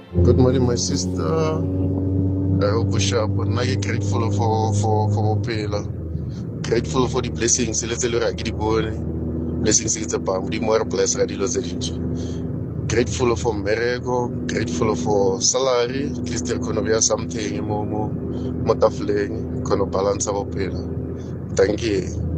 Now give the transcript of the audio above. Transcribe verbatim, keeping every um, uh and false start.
Good morning, my sister. I hope you're sharp. I'm grateful for for for Bopela. Grateful for the blessings. Let's look at the bone. Blessings is the palm. The more blessed are the Lord. Grateful for miracle. Grateful for salary. At least there can be something more more more tough. Can balance our Bopela. Thank you.